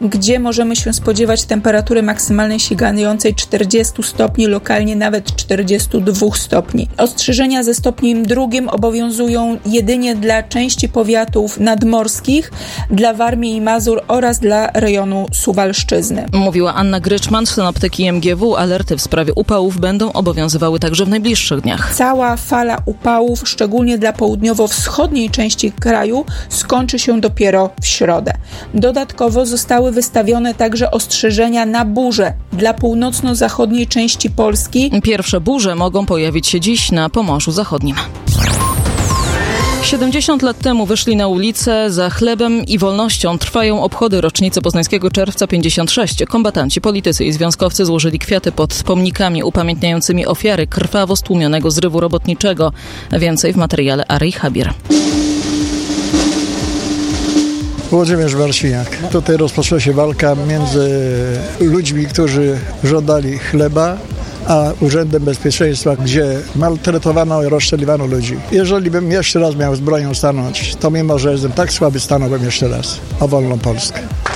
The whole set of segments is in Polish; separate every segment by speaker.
Speaker 1: gdzie możemy się spodziewać temperatury maksymalnej sięgającej 40 stopni, lokalnie nawet 42 stopni. Ostrzeżenia ze stopniem 2 obowiązują jedynie dla części powiatów nadmorskich, dla Warmii i Mazur oraz dla rejonu Suwalszczyzny.
Speaker 2: Mówiła Anna Gryczman z synoptyki MGW. Alerty w sprawie upałów będą obowiązywały także w najbliższych dniach.
Speaker 1: Cała fala upałów, szczególnie dla południowo-wschodniej części kraju, skończy się dopiero w środę. Dodatkowo zostały wystawione także ostrzeżenia na burze dla północno-zachodniej części Polski.
Speaker 2: Pierwsze burze mogą pojawić się dziś na Pomorzu Zachodnim. 70 lat temu wyszli na ulicę za chlebem i wolnością. Trwają obchody rocznicy poznańskiego Czerwca 56. Kombatanci, politycy i związkowcy złożyli kwiaty pod pomnikami upamiętniającymi ofiary krwawo stłumionego zrywu robotniczego. Więcej w materiale Arej Habir.
Speaker 3: Włodzimierz Marciniak. Tutaj rozpoczęła się walka między ludźmi, którzy żądali chleba, a Urzędem Bezpieczeństwa, gdzie maltretowano i rozstrzeliwano ludzi. Jeżeli bym jeszcze raz miał z bronią stanąć, to mimo, że jestem tak słaby, stanąłbym jeszcze raz o wolną Polskę.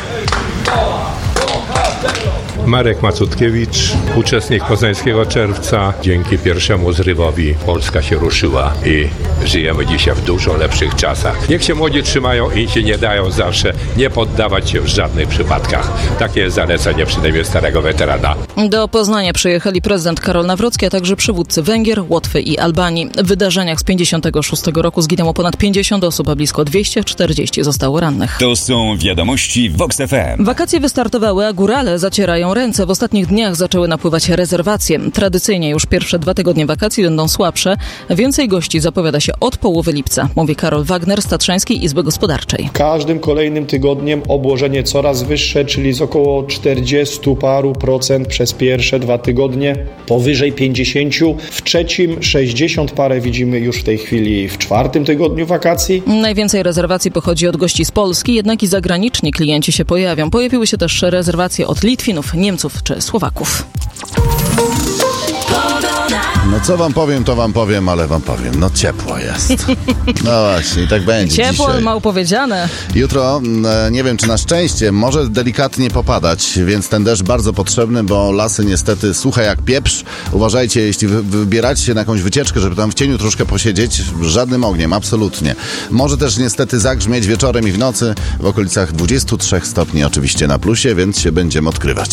Speaker 4: Marek Macutkiewicz, uczestnik Poznańskiego Czerwca. Dzięki pierwszemu zrywowi Polska się ruszyła i żyjemy dzisiaj w dużo lepszych czasach. Niech się młodzi trzymają i się nie dają zawsze nie poddawać się w żadnych przypadkach. Takie jest zalecenie przynajmniej starego weterana.
Speaker 2: Do Poznania przyjechali prezydent Karol Nawrocki, a także przywódcy Węgier, Łotwy i Albanii. W wydarzeniach z 56 roku zginęło ponad 50 osób, a blisko 240 zostało rannych.
Speaker 5: To są wiadomości Vox FM.
Speaker 2: Wakacje wystartowały, a górale zacierają ręce. W ostatnich dniach zaczęły napływać rezerwacje. Tradycyjnie już pierwsze 2 tygodnie wakacji będą słabsze. Więcej gości zapowiada się od połowy lipca, mówi Karol Wagner z Tatrzańskiej Izby Gospodarczej.
Speaker 6: Każdym kolejnym tygodniem obłożenie coraz wyższe, czyli z około 40 paru procent przez pierwsze 2 tygodnie, powyżej 50. W trzecim 60 parę widzimy już w tej chwili w 4 tygodniu wakacji.
Speaker 2: Najwięcej rezerwacji pochodzi od gości z Polski, jednak i zagraniczni klienci się pojawią. Pojawiły się też rezerwacje od Litwinów, Niemców czy Słowaków.
Speaker 7: No co wam powiem, to wam powiem, ale wam powiem. No ciepło jest. No właśnie, i tak będzie
Speaker 2: ciepło,
Speaker 7: dzisiaj.
Speaker 2: mało powiedziane.
Speaker 7: Jutro, nie wiem czy na szczęście, może delikatnie popadać, więc ten deszcz bardzo potrzebny, bo lasy niestety suche jak pieprz. Uważajcie, jeśli wybieracie się na jakąś wycieczkę, żeby tam w cieniu troszkę posiedzieć, żadnym ogniem, absolutnie. Może też niestety zagrzmieć wieczorem i w nocy w okolicach 23 stopni, oczywiście na plusie, więc się będziemy odkrywać.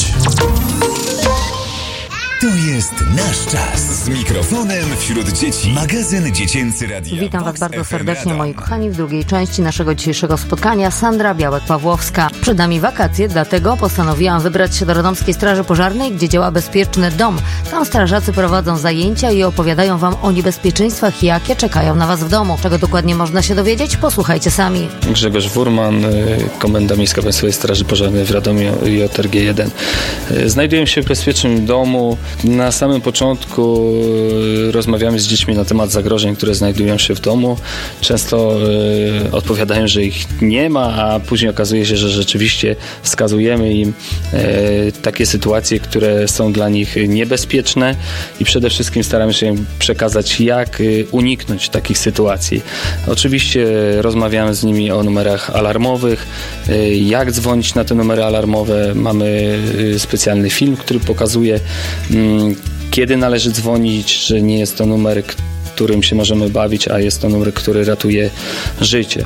Speaker 5: To jest nasz czas. Z mikrofonem wśród dzieci. Magazyn dziecięcy Radia.
Speaker 8: Witam Was bardzo serdecznie, moi kochani, w drugiej części naszego dzisiejszego spotkania. Sandra Białek-Pawłowska. Przed nami wakacje, dlatego postanowiłam wybrać się do Radomskiej Straży Pożarnej, gdzie działa Bezpieczny Dom. Tam strażacy prowadzą zajęcia i opowiadają Wam o niebezpieczeństwach, jakie czekają na Was w domu. Czego dokładnie można się dowiedzieć? Posłuchajcie sami.
Speaker 9: Grzegorz Wurman, Komenda Miejska Państwowej Straży Pożarnej w Radomiu, JRG 1. Znajduję się w Bezpiecznym Domu. Na samym początku rozmawiamy z dziećmi na temat zagrożeń, które znajdują się w domu. Często odpowiadają, że ich nie ma, a później okazuje się, że rzeczywiście wskazujemy im takie sytuacje, które są dla nich niebezpieczne i przede wszystkim staramy się im przekazać, jak uniknąć takich sytuacji. Oczywiście rozmawiamy z nimi o numerach alarmowych, jak dzwonić na te numery alarmowe. Mamy specjalny film, który pokazuje, kiedy należy dzwonić, że nie jest to numer, którym się możemy bawić, a jest to numer, który ratuje życie.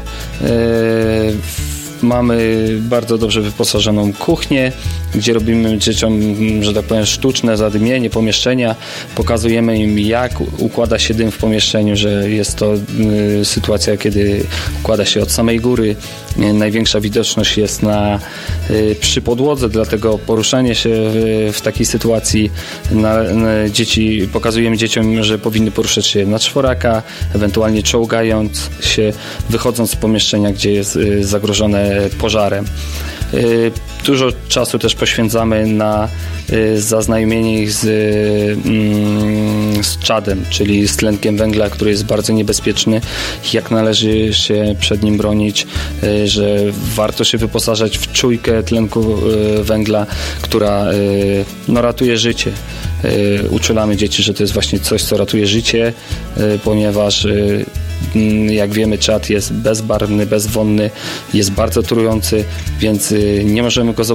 Speaker 9: Mamy bardzo dobrze wyposażoną kuchnię, gdzie robimy dzieciom, że tak powiem, sztuczne zadymienie pomieszczenia. Pokazujemy im, jak układa się dym w pomieszczeniu, że jest to sytuacja, kiedy układa się od samej góry. Największa widoczność jest przy podłodze, dlatego poruszanie się w takiej sytuacji pokazujemy dzieciom, że powinny poruszać się na czworaka, ewentualnie czołgając się, wychodząc z pomieszczenia, gdzie jest zagrożone pożarem. Dużo czasu też poświęcamy na zaznajomienie ich z czadem, czyli z tlenkiem węgla, który jest bardzo niebezpieczny. Jak należy się przed nim bronić, że warto się wyposażać w czujkę tlenku węgla, która ratuje życie. Uczulamy dzieci, że to jest właśnie coś, co ratuje życie, ponieważ jak wiemy, czad jest bezbarwny, bezwonny, jest bardzo trujący, więc nie możemy go